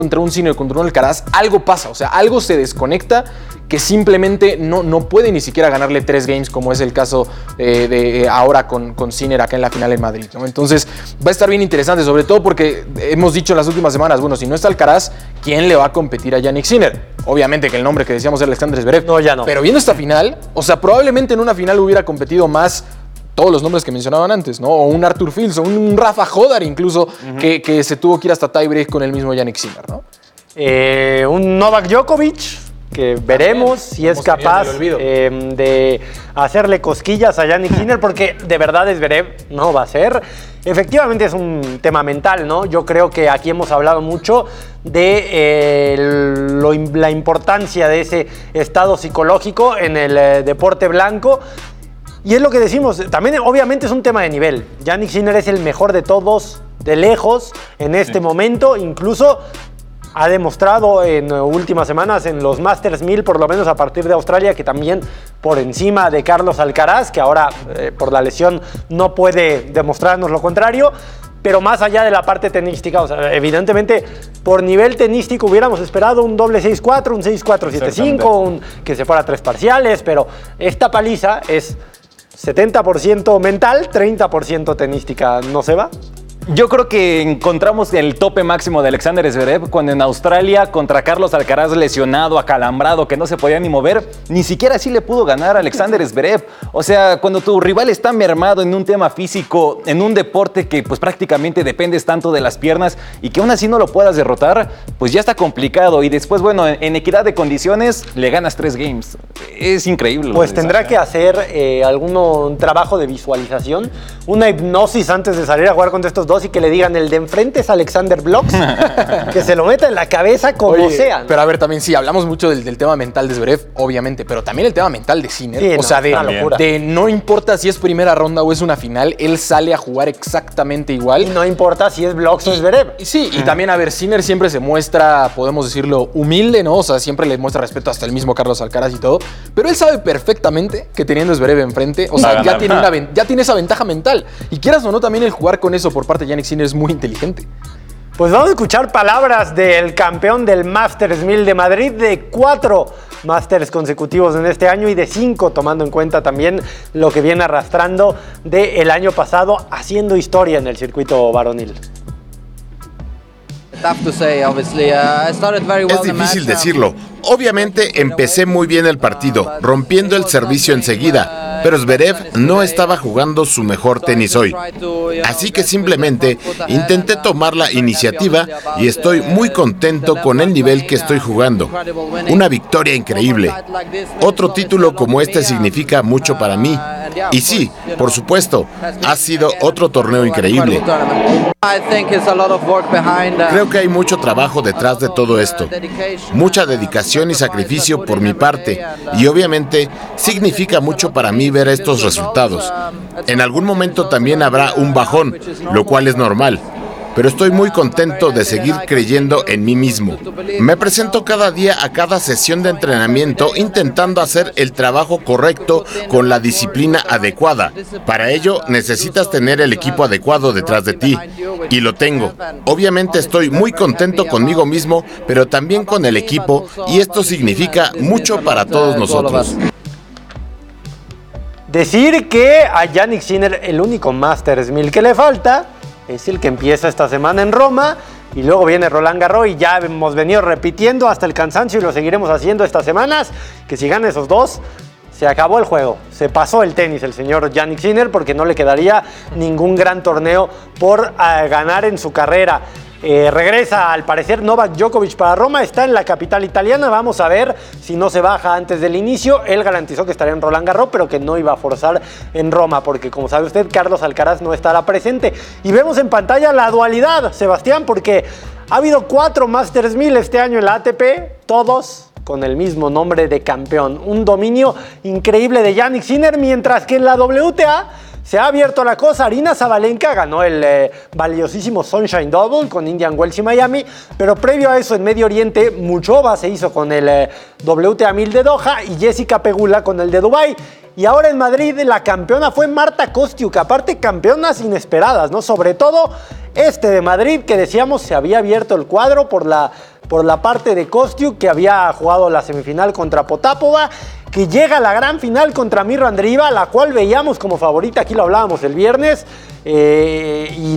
contra un Sinner, contra un Alcaraz, algo pasa, o sea, algo se desconecta que simplemente no puede ni siquiera ganarle 3 games, como es el caso de ahora con Sinner acá en la final en Madrid, ¿no? Entonces va a estar bien interesante, sobre todo porque hemos dicho en las últimas semanas, bueno, si no está Alcaraz, ¿quién le va a competir a Jannik Sinner? Obviamente que el nombre que decíamos era Alexander Zverev. No, ya no. Pero viendo esta final, o sea, probablemente en una final hubiera competido más todos los nombres que mencionaban antes, ¿no? O un Arthur Fils, o un Rafa Hodar incluso, que se tuvo que ir hasta tiebreak con el mismo Jannik Sinner, ¿no? Un Novak Djokovic, que veremos si es capaz de hacerle cosquillas a Jannik Sinner, porque de verdad Zverev no va a ser. Efectivamente es un tema mental, ¿no? Yo creo que aquí hemos hablado mucho de la importancia de ese estado psicológico en el deporte blanco. Y es lo que decimos, también obviamente es un tema de nivel. Jannik Sinner es el mejor de todos, de lejos, en este momento, incluso ha demostrado en últimas semanas en los Masters 1000, por lo menos a partir de Australia, que también por encima de Carlos Alcaraz, que ahora por la lesión no puede demostrarnos lo contrario. Pero más allá de la parte tenística, o sea, evidentemente por nivel tenístico hubiéramos esperado un doble 6-4, un 6-4-7-5, que se fuera a 3 parciales, pero esta paliza es 70% mental, 30% tenística, ¿no se va? Yo creo que encontramos el tope máximo de Alexander Zverev cuando en Australia contra Carlos Alcaraz lesionado, acalambrado, que no se podía ni mover, ni siquiera así le pudo ganar a Alexander Zverev. O sea, cuando tu rival está mermado en un tema físico, en un deporte que pues prácticamente dependes tanto de las piernas y que aún así no lo puedas derrotar, pues ya está complicado. Y después, bueno, en equidad de condiciones le ganas 3 games. Es increíble. Pues tendrá que hacer algún trabajo de visualización, una hipnosis antes de salir a jugar contra estos dos y que le digan el de enfrente es Alexander Blocks, que se lo meta en la cabeza como sea, ¿no? Pero a ver, también sí, hablamos mucho del tema mental de Zverev, obviamente, pero también el tema mental de Sinner. Sí, o sea, de no importa si es primera ronda o es una final, él sale a jugar exactamente igual. Y no importa si es Blocks o Zverev. Sí, y también, a ver, Sinner siempre se muestra, podemos decirlo, humilde, ¿no? O sea, siempre le muestra respeto hasta el mismo Carlos Alcaraz y todo, pero él sabe perfectamente que teniendo Zverev enfrente, o sea, ya tiene esa ventaja mental. Y quieras o no, también el jugar con eso por parte de Jannik Sinner es muy inteligente. Pues vamos a escuchar palabras del campeón del Masters 1000 de Madrid, de 4 Masters consecutivos en este año y de 5 tomando en cuenta también lo que viene arrastrando del año pasado, haciendo historia en el circuito varonil. Es difícil decirlo. Obviamente empecé muy bien el partido, rompiendo el servicio enseguida, pero Zverev no estaba jugando su mejor tenis hoy. Así que simplemente intenté tomar la iniciativa y estoy muy contento con el nivel que estoy jugando. Una victoria increíble. Otro título como este significa mucho para mí. Y sí, por supuesto, ha sido otro torneo increíble. Creo que hay mucho trabajo detrás de todo esto. Mucha dedicación y sacrificio por mi parte. Y obviamente significa mucho para mí ver estos resultados. En algún momento también habrá un bajón, lo cual es normal. Pero estoy muy contento de seguir creyendo en mí mismo. Me presento cada día a cada sesión de entrenamiento intentando hacer el trabajo correcto con la disciplina adecuada. Para ello necesitas tener el equipo adecuado detrás de ti. Y lo tengo. Obviamente estoy muy contento conmigo mismo, pero también con el equipo, y esto significa mucho para todos nosotros. Decir que a Jannik Sinner el único Masters 1000 que le falta es el que empieza esta semana en Roma y luego viene Roland Garros, y ya hemos venido repitiendo hasta el cansancio y lo seguiremos haciendo estas semanas, que si gana esos dos, se acabó el juego, se pasó el tenis el señor Jannik Sinner, porque no le quedaría ningún gran torneo por ganar en su carrera. Regresa al parecer Novak Djokovic para Roma, está en la capital italiana, vamos a ver si no se baja antes del inicio. Él garantizó que estaría en Roland Garros, pero que no iba a forzar en Roma, porque como sabe usted, Carlos Alcaraz no estará presente. Y vemos en pantalla la dualidad, Sebastián, porque ha habido 4 Masters 1000 este año en la ATP, todos con el mismo nombre de campeón. Un dominio increíble de Jannik Sinner, mientras que en la WTA se ha abierto la cosa. Aryna Sabalenka ganó el valiosísimo Sunshine Double con Indian Wells y Miami, pero previo a eso en Medio Oriente, Muchova se hizo con el WTA 1000 de Doha y Jessica Pegula con el de Dubái. Y ahora en Madrid la campeona fue Marta Kostyuk, aparte campeonas inesperadas, ¿no? Sobre todo este de Madrid, que decíamos se había abierto el cuadro por la por la parte de Kostiuk, que había jugado la semifinal contra Potapova, que llega a la gran final contra Mirra Andreeva, la cual veíamos como favorita, aquí lo hablábamos el viernes, y